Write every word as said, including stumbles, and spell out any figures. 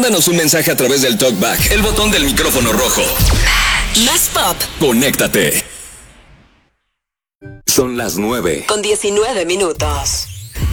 Mándanos un mensaje a través del TalkBack, el botón del micrófono rojo. Más pop. Conéctate. Son las nueve. Con diecinueve minutos.